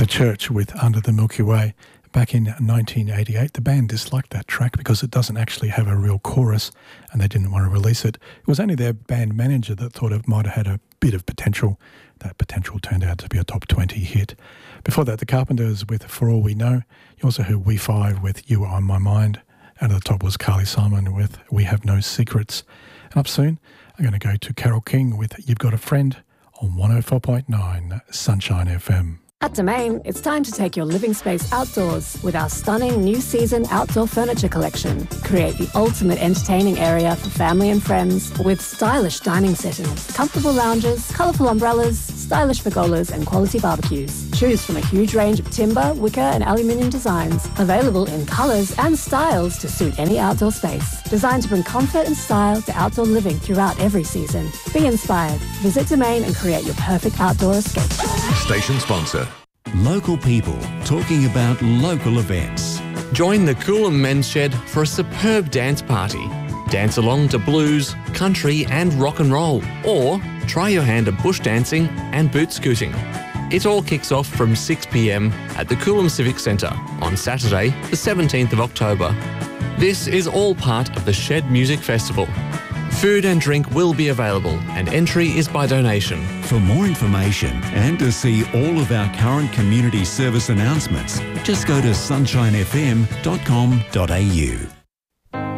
Church with Under the Milky Way. Back in 1988, the band disliked that track because it doesn't actually have a real chorus and they didn't want to release it. It was only their band manager that thought it might have had a bit of potential. That potential turned out to be a top 20 hit. Before that, the Carpenters with For All We Know. You also heard We Five with You Are On My Mind. And at the top was Carly Simon with We Have No Secrets. And up soon, I'm going to go to Carole King with You've Got a Friend on 104.9 Sunshine FM. At Domain, it's time to take your living space outdoors with our stunning new season outdoor furniture collection. Create the ultimate entertaining area for family and friends with stylish dining settings, comfortable lounges, colourful umbrellas, stylish pergolas and quality barbecues. Choose from a huge range of timber, wicker and aluminium designs, available in colours and styles to suit any outdoor space. Designed to bring comfort and style to outdoor living throughout every season. Be inspired. Visit Domain and create your perfect outdoor escape. Station sponsor. Local people talking about local events. Join the Coolum Men's Shed for a superb dance party. Dance along to blues, country and rock and roll. Or try your hand at bush dancing and boot scooting. It all kicks off from 6 p.m. at the Coolum Civic Centre on Saturday, the 17th of October. This is all part of the Shed Music Festival. Food and drink will be available and entry is by donation. For more information and to see all of our current community service announcements, just go to sunshinefm.com.au.